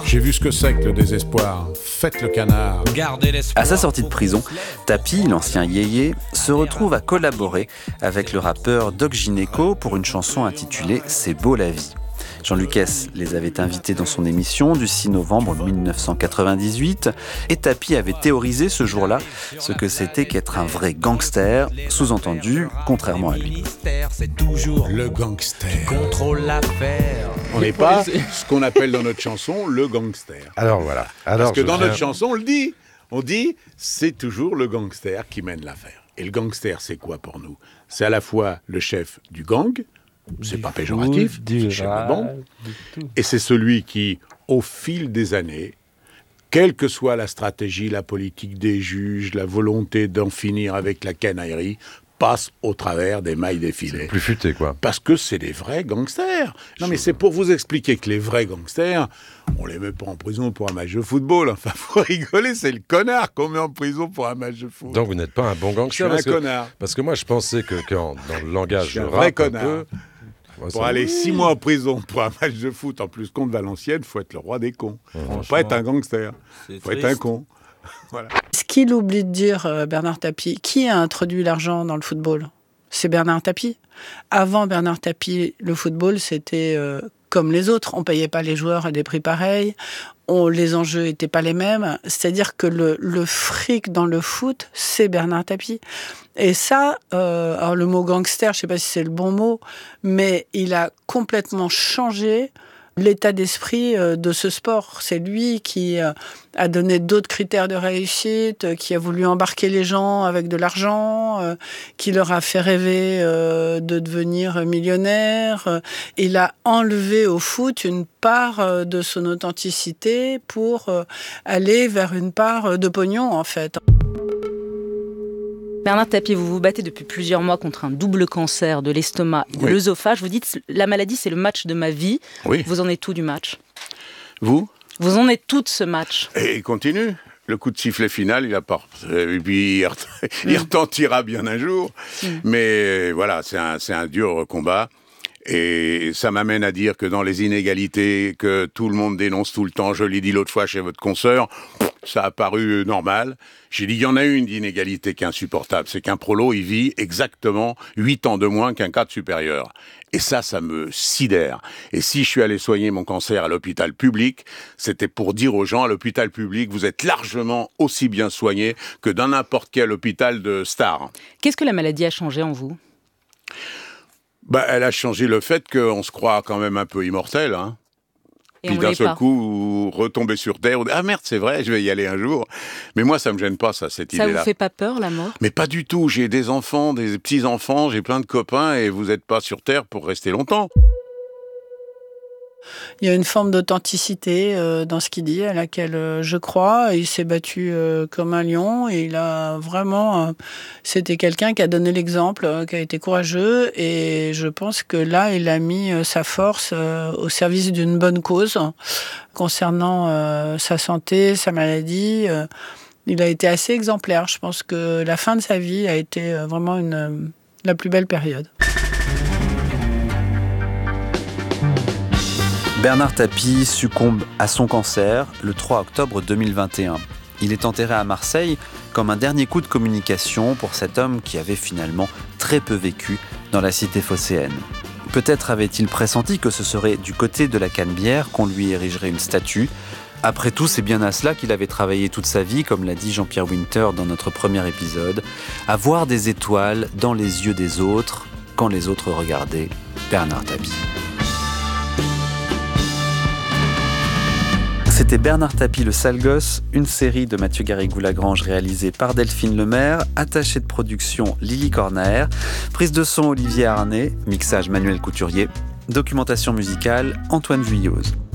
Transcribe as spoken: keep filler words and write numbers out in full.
J'ai vu ce que c'est que le désespoir. Faites le canard. Gardez l'espoir. À sa sortie de prison, Tapi, l'ancien yéyé, se retrouve à collaborer avec le rappeur Doc Gynéco pour une chanson intitulée « C'est beau la vie ». Jean-Luc Hess les avait invités dans son émission du six novembre dix-neuf cent quatre-vingt-dix-huit et Tapi avait théorisé ce jour-là ce que c'était qu'être un vrai gangster, sous-entendu, contrairement à lui. C'est toujours Le gangster. qui contrôle l'affaire. On n'est pas ce qu'on appelle dans notre chanson le gangster. Alors voilà. Alors, Parce que je dans viens- notre chanson, on le dit. On dit, c'est toujours le gangster qui mène l'affaire. Et le gangster, c'est quoi pour nous ? C'est à la fois le chef du gang, c'est pas péjoratif, c'est le chef de bande, et c'est celui qui, au fil des années, quelle que soit la stratégie, la politique des juges, la volonté d'en finir avec la canaillerie, passe au travers des mailles des filets. Plus futé, quoi. Parce que c'est des vrais gangsters. Non, mais c'est pour vous expliquer que les vrais gangsters, on les met pas en prison pour un match de football. Enfin, faut rigoler, c'est le connard qu'on met en prison pour un match de foot. Donc vous n'êtes pas un bon je suis gangster. un parce que, connard. parce que moi, je pensais que quand, dans le Je langage suis de un rap, vrai un connard. peu, moi, Pour ça- aller six mois en prison pour un match de foot, en plus contre Valenciennes, faut être le roi des cons. Faut pas être un gangster. C'est Faut être un triste. con. Voilà. Ce qu'il oublie de dire, euh, Bernard Tapie, qui a introduit l'argent dans le football ? C'est Bernard Tapie. Avant Bernard Tapie, le football, c'était euh, comme les autres. On ne payait pas les joueurs à des prix pareils. On, les enjeux n'étaient pas les mêmes. C'est-à-dire que le, le fric dans le foot, c'est Bernard Tapie. Et ça, euh, alors le mot gangster, je ne sais pas si c'est le bon mot, mais il a complètement changé l'état d'esprit euh, de ce sport. C'est lui qui euh, a donné d'autres critères de réussite, euh, qui a voulu embarquer les gens avec de l'argent, euh, qui leur a fait rêver euh, de devenir millionnaire. Euh, il a enlevé au foot une part euh, de son authenticité pour euh, aller vers une part euh, de pognon, en fait. Bernard Tapie, vous vous battez depuis plusieurs mois contre un double cancer de l'estomac et de Oui. l'œsophage. Vous dites la maladie, c'est le match de ma vie. Oui. Vous en êtes tout du match. Vous ? Vous en êtes tout de ce match. Et il continue. Le coup de sifflet final, il a pas. Et puis, il, ret- il retentira bien un jour. Mais voilà, c'est un, c'est un dur combat. Et ça m'amène à dire que dans les inégalités que tout le monde dénonce tout le temps, je l'ai dit l'autre fois chez votre consoeur, ça a paru normal. J'ai dit, il y en a une d'inégalité qui est insupportable. C'est qu'un prolo, il vit exactement huit ans de moins qu'un cadre supérieur. Et ça, ça me sidère. Et si je suis allé soigner mon cancer à l'hôpital public, c'était pour dire aux gens, à l'hôpital public, vous êtes largement aussi bien soignés que dans n'importe quel hôpital de star. Qu'est-ce que la maladie a changé en vous ? Bah, elle a changé le fait qu'on se croit quand même un peu immortel, hein. Et Puis on d'un l'est seul pas. coup, retomber sur Terre, on dit, ah merde, c'est vrai, je vais y aller un jour. Mais moi, ça me gêne pas, ça, cette Ça idée-là. vous fait pas peur, la mort ? Mais pas du tout, j'ai des enfants, des petits-enfants, j'ai plein de copains, et vous n'êtes pas sur Terre pour rester longtemps. Il y a une forme d'authenticité euh, dans ce qu'il dit, à laquelle euh, je crois. Il s'est battu euh, comme un lion. Et il a vraiment... Euh, c'était quelqu'un qui a donné l'exemple, euh, qui a été courageux. Et je pense que là, il a mis euh, sa force euh, au service d'une bonne cause. Concernant euh, sa santé, sa maladie, euh, il a été assez exemplaire. Je pense que la fin de sa vie a été euh, vraiment une, euh, la plus belle période. Bernard Tapie succombe à son cancer le trois octobre deux mille vingt et un. Il est enterré à Marseille comme un dernier coup de communication pour cet homme qui avait finalement très peu vécu dans la cité phocéenne. Peut-être avait-il pressenti que ce serait du côté de la Canebière qu'on lui érigerait une statue. Après tout, c'est bien à cela qu'il avait travaillé toute sa vie, comme l'a dit Jean-Pierre Winter dans notre premier épisode, à voir des étoiles dans les yeux des autres, quand les autres regardaient Bernard Tapie. C'était Bernard Tapie, le sale gosse, une série de Mathieu Garrigou-Lagrange réalisée par Delphine Lemaire, attachée de production Lily Cornaer, prise de son Olivier Arnay, mixage Manuel Couturier, documentation musicale Antoine Vuilloz.